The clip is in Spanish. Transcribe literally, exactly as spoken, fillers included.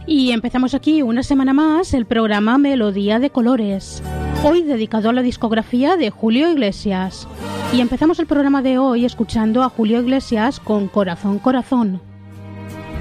Y empezamos aquí una semana más el programa Melodía de Colores, hoy dedicado a la discografía de Julio Iglesias. Y empezamos el programa de hoy escuchando a Julio Iglesias con Corazón, Corazón.